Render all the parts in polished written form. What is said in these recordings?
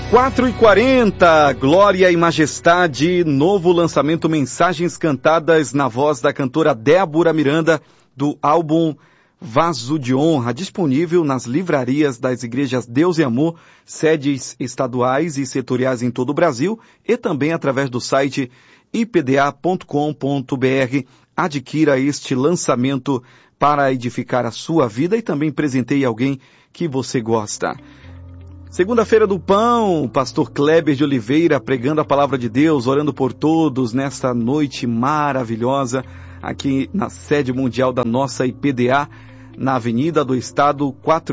4h40, Glória e Majestade, novo lançamento Mensagens Cantadas na voz da cantora Débora Miranda, do álbum Vaso de Honra, disponível nas livrarias das igrejas Deus e Amor, sedes estaduais e setoriais em todo o Brasil, e também através do site ipda.com.br. Adquira este lançamento para edificar a sua vida e também presenteie alguém que você gosta. Segunda-feira do Pão, pastor Kleber de Oliveira pregando a palavra de Deus, orando por todos nesta noite maravilhosa aqui na sede mundial da nossa IPDA, na Avenida do Estado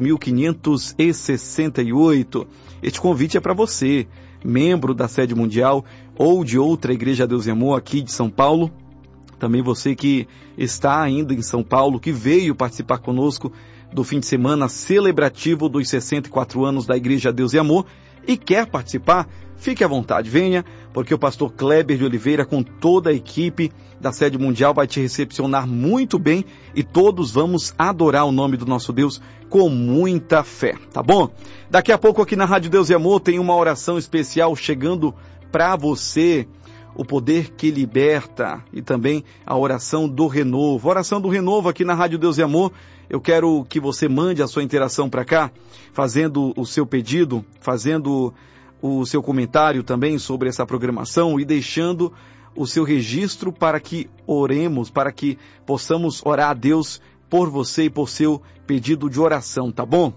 4568. Este convite é para você, membro da sede mundial ou de outra igreja Deus e Amor aqui de São Paulo. Também você que está ainda em São Paulo, que veio participar conosco do fim de semana celebrativo dos 64 anos da Igreja Deus e Amor e quer participar, fique à vontade, venha, porque o pastor Kleber de Oliveira com toda a equipe da sede mundial vai te recepcionar muito bem e todos vamos adorar o nome do nosso Deus com muita fé, tá bom? Daqui a pouco aqui na Rádio Deus e Amor tem uma oração especial chegando para você, o poder que liberta, e também a oração do renovo. Oração do renovo aqui na Rádio Deus e Amor. Eu quero que você mande a sua interação para cá, fazendo o seu pedido, fazendo o seu comentário também sobre essa programação e deixando o seu registro para que oremos, para que possamos orar a Deus por você e por seu pedido de oração, tá bom?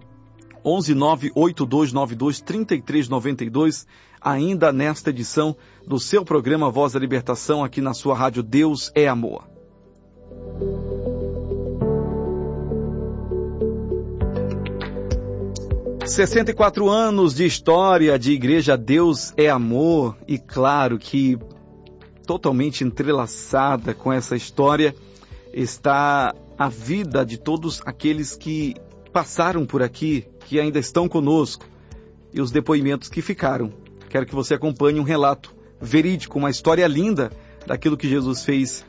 11982923392, ainda nesta edição do seu programa Voz da Libertação, aqui na sua rádio Deus é Amor. – 64 anos de história de Igreja Deus é Amor, e claro que totalmente entrelaçada com essa história está a vida de todos aqueles que passaram por aqui, que ainda estão conosco, e os depoimentos que ficaram. Quero que você acompanhe um relato verídico, uma história linda daquilo que Jesus fez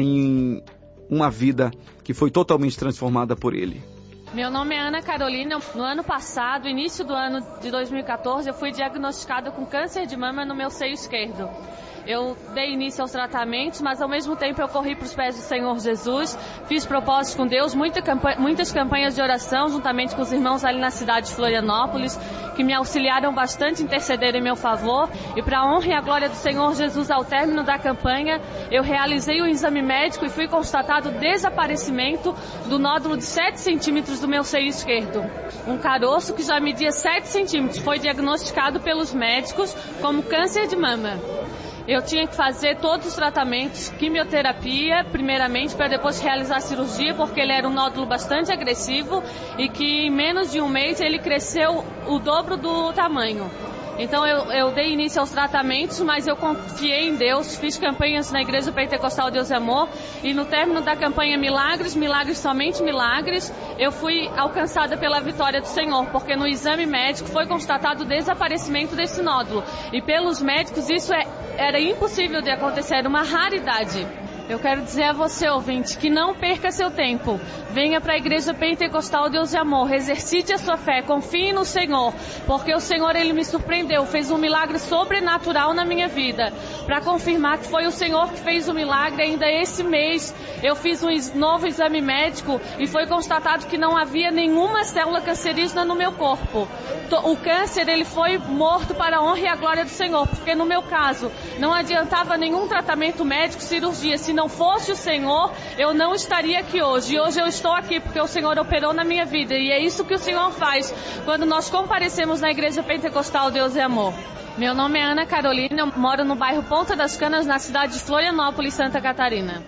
em uma vida que foi totalmente transformada por Ele. Meu nome é Ana Carolina. No ano passado, início do ano de 2014, eu fui diagnosticada com câncer de mama no meu seio esquerdo. Eu dei início aos tratamentos, mas ao mesmo tempo eu corri para os pés do Senhor Jesus, fiz propósitos com Deus, muitas campanhas de oração, juntamente com os irmãos ali na cidade de Florianópolis, que me auxiliaram bastante, intercederam em meu favor. E para a honra e a glória do Senhor Jesus, ao término da campanha, eu realizei o exame médico e fui constatado o desaparecimento do nódulo de 7 centímetros do meu seio esquerdo. Um caroço que já media 7 centímetros foi diagnosticado pelos médicos como câncer de mama. Eu tinha que fazer todos os tratamentos, quimioterapia, primeiramente, para depois realizar a cirurgia, porque ele era um nódulo bastante agressivo e que em menos de um mês ele cresceu o dobro do tamanho. Então eu dei início aos tratamentos, mas eu confiei em Deus, fiz campanhas na Igreja Pentecostal Deus e Amor, e no término da campanha Milagres, Milagres, Somente Milagres, eu fui alcançada pela vitória do Senhor, porque no exame médico foi constatado o desaparecimento desse nódulo, e pelos médicos isso era impossível de acontecer, era uma raridade. Eu quero dizer a você, ouvinte, que não perca seu tempo. Venha para a Igreja Pentecostal Deus e Amor, exercite a sua fé, confie no Senhor, porque o Senhor, Ele me surpreendeu, fez um milagre sobrenatural na minha vida. Para confirmar que foi o Senhor que fez o milagre, ainda esse mês eu fiz um novo exame médico e foi constatado que não havia nenhuma célula cancerígena no meu corpo. O câncer, ele foi morto para a honra e a glória do Senhor, porque no meu caso não adiantava nenhum tratamento médico, cirurgia. Se não fosse o Senhor, eu não estaria aqui hoje. E hoje eu estou aqui porque o Senhor operou na minha vida. E é isso que o Senhor faz quando nós comparecemos na Igreja Pentecostal Deus é Amor. Meu nome é Ana Carolina, eu moro no bairro Ponta das Canas, na cidade de Florianópolis, Santa Catarina.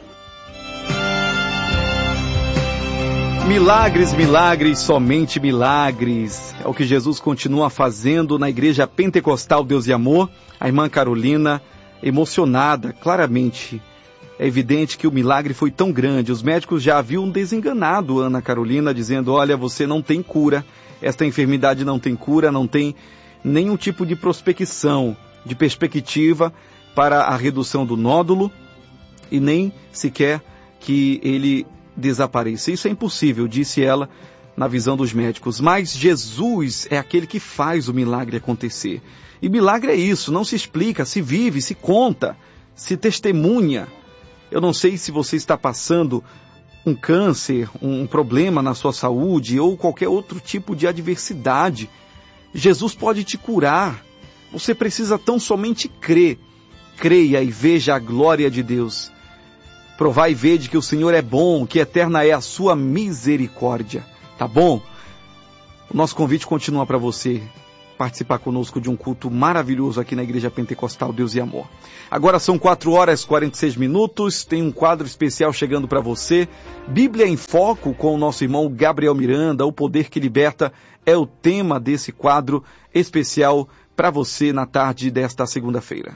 Milagres, milagres, somente milagres. É o que Jesus continua fazendo na Igreja Pentecostal Deus e Amor. A irmã Carolina, emocionada, claramente. É evidente que o milagre foi tão grande. Os médicos já haviam desenganado Ana Carolina, dizendo, olha, você não tem cura. Esta enfermidade não tem cura, não tem nenhum tipo de prospecção, de perspectiva para a redução do nódulo e nem sequer que ele desapareça. Isso é impossível, disse ela, na visão dos médicos, mas Jesus é aquele que faz o milagre acontecer. E milagre é isso, não se explica, se vive, se conta, se testemunha. Eu não sei se você está passando um câncer, um problema na sua saúde ou qualquer outro tipo de adversidade. Jesus pode te curar. Você precisa tão somente crer. Creia e veja a glória de Deus. Provai e vede que o Senhor é bom, que eterna é a sua misericórdia. Tá bom? O nosso convite continua para você participar conosco de um culto maravilhoso aqui na Igreja Pentecostal Deus e Amor. Agora são 4h46, tem um quadro especial chegando para você. Bíblia em Foco com o nosso irmão Gabriel Miranda, o poder que liberta, é o tema desse quadro especial para você na tarde desta segunda-feira.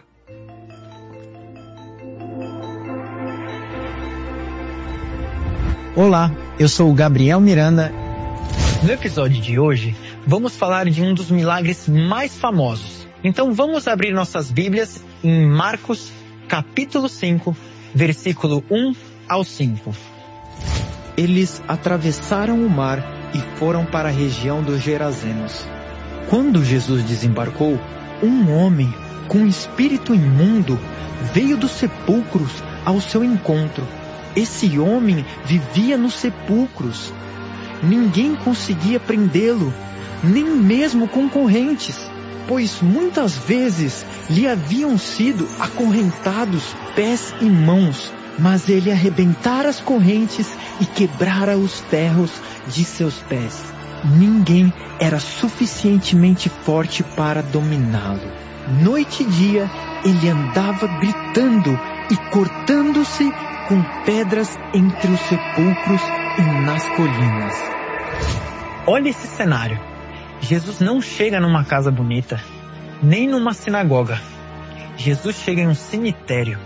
Olá, eu sou o Gabriel Miranda. No episódio de hoje, vamos falar de um dos milagres mais famosos. Então vamos abrir nossas Bíblias em Marcos, capítulo 5, versículo 1 ao 5. Eles atravessaram o mar e foram para a região dos Gerazenos. Quando Jesus desembarcou, um homem com espírito imundo veio dos sepulcros ao seu encontro. Esse homem vivia nos sepulcros. Ninguém conseguia prendê-lo, nem mesmo com correntes, pois muitas vezes lhe haviam sido acorrentados pés e mãos, mas ele arrebentara as correntes e quebrara os ferros de seus pés. Ninguém era suficientemente forte para dominá-lo. Noite e dia ele andava gritando e cortando-se com pedras entre os sepulcros e nas colinas. Olha esse cenário. Jesus não chega numa casa bonita, nem numa sinagoga. Jesus chega em um cemitério.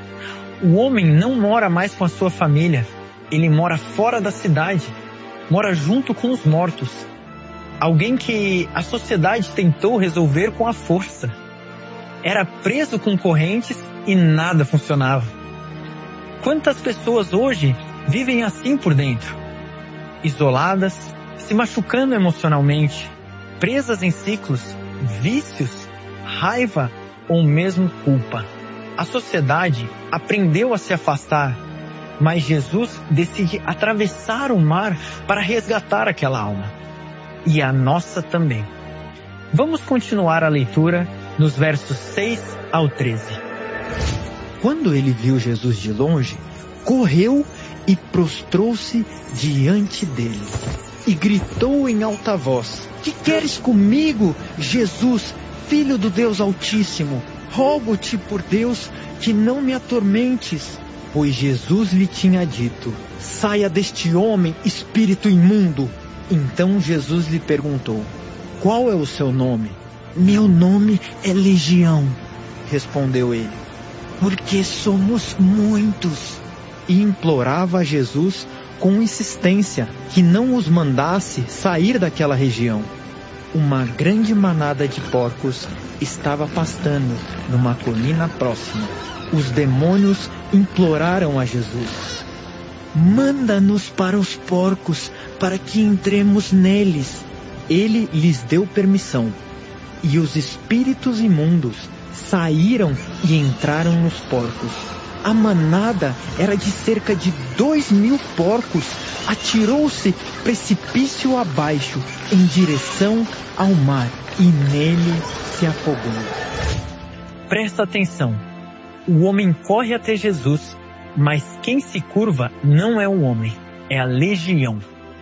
O homem não mora mais com a sua família. Ele mora fora da cidade. Mora junto com os mortos. Alguém que a sociedade tentou resolver com a força. Era preso com correntes e nada funcionava. Quantas pessoas hoje vivem assim por dentro? Isoladas, se machucando emocionalmente, presas em ciclos, vícios, raiva ou mesmo culpa. A sociedade aprendeu a se afastar, mas Jesus decide atravessar o mar para resgatar aquela alma. E a nossa também. Vamos continuar a leitura nos versos 6 ao 13. Quando ele viu Jesus de longe, correu e prostrou-se diante dele. E gritou em alta voz: "Que queres comigo, Jesus, Filho do Deus Altíssimo? Rogo-te por Deus que não me atormentes." Pois Jesus lhe tinha dito: "Saia deste homem, espírito imundo." Então Jesus lhe perguntou: "Qual é o seu nome?" "Meu nome é Legião," respondeu ele, "porque somos muitos." E implorava a Jesus com insistência que não os mandasse sair daquela região. Uma grande manada de porcos estava pastando numa colina próxima. Os demônios imploraram a Jesus: "Manda-nos para os porcos, para que entremos neles." Ele lhes deu permissão, e os espíritos imundos saíram e entraram nos porcos. A manada era de cerca de 2.000 porcos. Atirou-se precipício abaixo, em direção ao mar, e nele se afogou. Presta atenção. O homem corre até Jesus, mas quem se curva não é o homem, é a legião.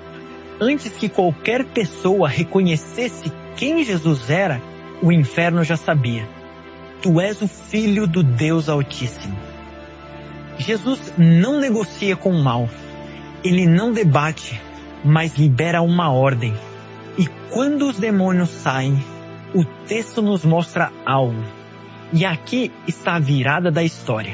Antes que qualquer pessoa reconhecesse quem Jesus era, o inferno já sabia: "Tu és o Filho do Deus Altíssimo." Jesus não negocia com o mal. Ele não debate, mas libera uma ordem. E quando os demônios saem, o texto nos mostra algo. E aqui está a virada da história.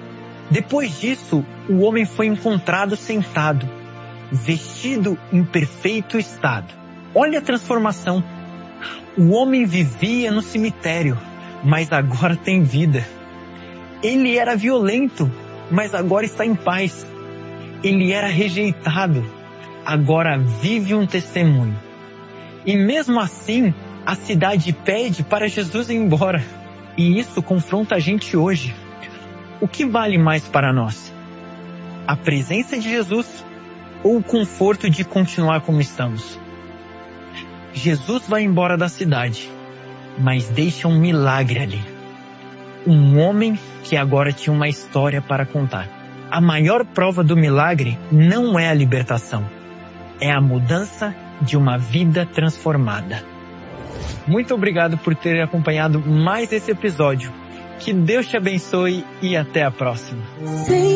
Depois disso, o homem foi encontrado sentado, vestido em perfeito estado. Olha a transformação. O homem vivia no cemitério, mas agora tem vida. Ele era violento, mas agora está em paz. Ele era rejeitado, agora vive um testemunho. E mesmo assim, a cidade pede para Jesus ir embora. E isso confronta a gente hoje. O que vale mais para nós? A presença de Jesus ou o conforto de continuar como estamos? Jesus vai embora da cidade, mas deixa um milagre ali. Um homem que agora tinha uma história para contar. A maior prova do milagre não é a libertação, é a mudança de uma vida transformada. Muito obrigado por ter acompanhado mais esse episódio. Que Deus te abençoe e até a próxima.